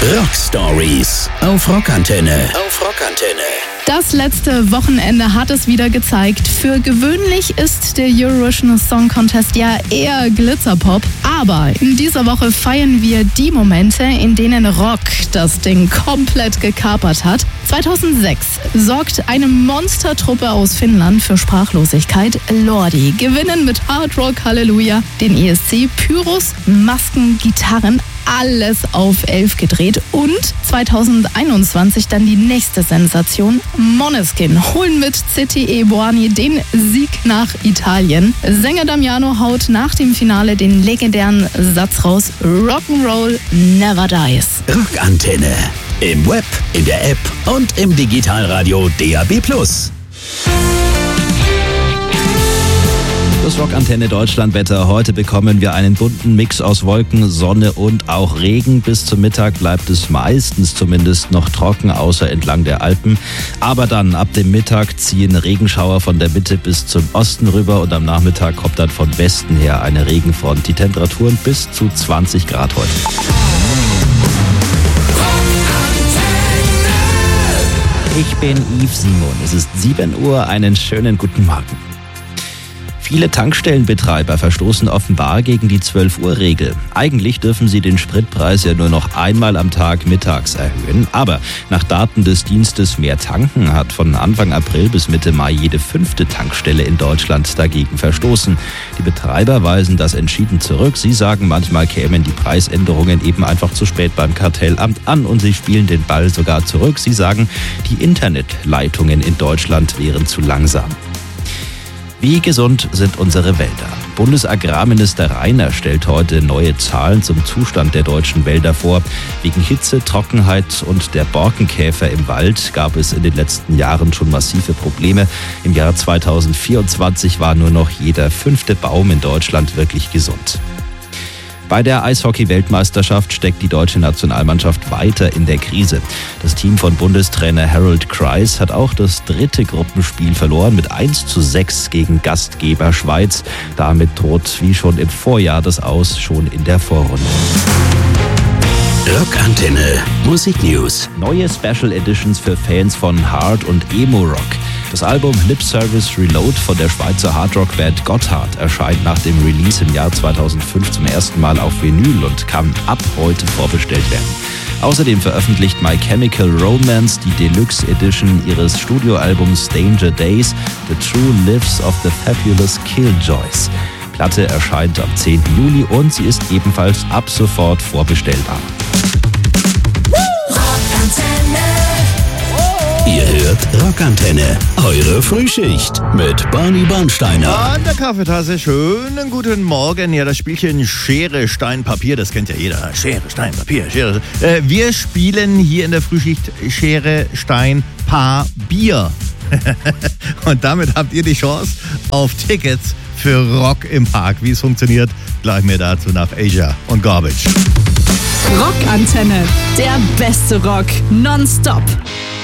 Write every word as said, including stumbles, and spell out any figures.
Rock Stories auf Rockantenne. Auf Rockantenne. Das letzte Wochenende hat es wieder gezeigt. Für gewöhnlich ist der Eurovision Song Contest ja eher Glitzerpop. Aber in dieser Woche feiern wir die Momente, in denen Rock das Ding komplett gekapert hat. zweitausendsechs sorgt eine Monstertruppe aus Finnland für Sprachlosigkeit. Lordi gewinnen mit Hard Rock Halleluja den E S C. Pyros, Masken, Gitarren, alles auf elf gedreht. Und zweitausendeinundzwanzig dann die nächste Sensation. Måneskin holen mit C T E Boani den Sieg nach Italien. Sänger Damiano haut nach dem Finale den legendären Satz raus: Rock'n'Roll never dies. Rockantenne. Im Web, in der App und im Digitalradio D A B plus. Das Rockantenne Deutschlandwetter. Heute bekommen wir einen bunten Mix aus Wolken, Sonne und auch Regen. Bis zum Mittag bleibt es meistens zumindest noch trocken, außer entlang der Alpen. Aber dann ab dem Mittag ziehen Regenschauer von der Mitte bis zum Osten rüber und am Nachmittag kommt dann von Westen her eine Regenfront. Die Temperaturen bis zu zwanzig Grad heute. Ich bin Yves Simon. Es ist sieben Uhr. Einen schönen guten Morgen. Viele Tankstellenbetreiber verstoßen offenbar gegen die zwölf Uhr Regel. Eigentlich dürfen sie den Spritpreis ja nur noch einmal am Tag mittags erhöhen. Aber nach Daten des Dienstes Mehr Tanken hat von Anfang April bis Mitte Mai jede fünfte Tankstelle in Deutschland dagegen verstoßen. Die Betreiber weisen das entschieden zurück. Sie sagen, manchmal kämen die Preisänderungen eben einfach zu spät beim Kartellamt an und sie spielen den Ball sogar zurück. Sie sagen, die Internetleitungen in Deutschland wären zu langsam. Wie gesund sind unsere Wälder? Bundesagrarminister Rainer stellt heute neue Zahlen zum Zustand der deutschen Wälder vor. Wegen Hitze, Trockenheit und der Borkenkäfer im Wald gab es in den letzten Jahren schon massive Probleme. Im Jahr zweitausendvierundzwanzig war nur noch jeder fünfte Baum in Deutschland wirklich gesund. Bei der Eishockey-Weltmeisterschaft steckt die deutsche Nationalmannschaft weiter in der Krise. Das Team von Bundestrainer Harold Kreis hat auch das dritte Gruppenspiel verloren mit eins zu sechs gegen Gastgeber Schweiz. Damit droht wie schon im Vorjahr das Aus schon in der Vorrunde. Rockantenne Musik News. Neue Special Editions für Fans von Hard und Emo Rock. Das Album Lip Service Reload von der Schweizer Hardrock-Band Gotthard erscheint nach dem Release im Jahr zweitausendfünf zum ersten Mal auf Vinyl und kann ab heute vorbestellt werden. Außerdem veröffentlicht My Chemical Romance die Deluxe Edition ihres Studioalbums Danger Days, The True Lives of the Fabulous Killjoys. Die Platte erscheint am zehnten Juli und sie ist ebenfalls ab sofort vorbestellbar. Ihr hört Rockantenne, eure Frühschicht mit Barney Bernsteiner. An der Kaffeetasse, schönen guten Morgen. Ja, das Spielchen Schere, Stein, Papier, das kennt ja jeder. Schere, Stein, Papier, Schere. Äh, wir spielen hier in der Frühschicht Schere, Stein, Paar, Bier. Und damit habt ihr die Chance auf Tickets für Rock im Park. Wie es funktioniert, gleich mehr dazu nach Asia und Garbage. Rockantenne, der beste Rock nonstop.